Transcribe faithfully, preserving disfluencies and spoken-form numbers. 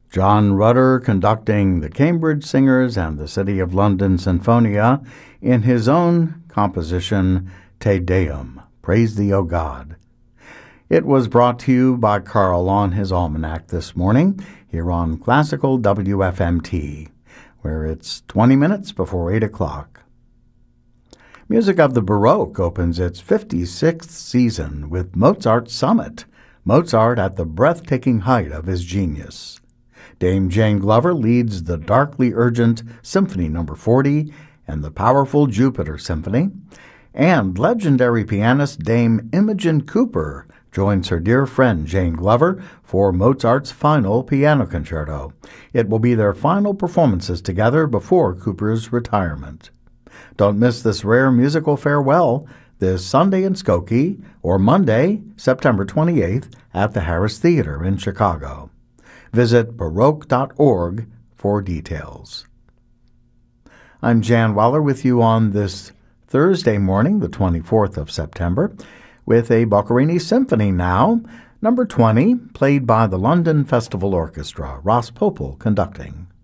John Rutter conducting the Cambridge Singers and the City of London Sinfonia in his own composition, Te Deum, Praise Thee, O God. It was brought to you by Carl on his almanac this morning here on Classical W F M T, where it's twenty minutes before eight o'clock. Music of the Baroque opens its fifty-sixth season with Mozart's Summit, Mozart at the breathtaking height of his genius. Dame Jane Glover leads the darkly urgent Symphony Number forty and the powerful Jupiter Symphony, and legendary pianist Dame Imogen Cooper joins her dear friend Jane Glover for Mozart's final piano concerto. It will be their final performances together before Cooper's retirement. Don't miss this rare musical farewell this Sunday in Skokie or Monday, September twenty-eighth at the Harris Theater in Chicago. Visit baroque dot org for details. I'm Jan Waller with you on this Thursday morning, the twenty-fourth of September, with a Boccherini Symphony now, number twenty, played by the London Festival Orchestra, Ross Popel conducting.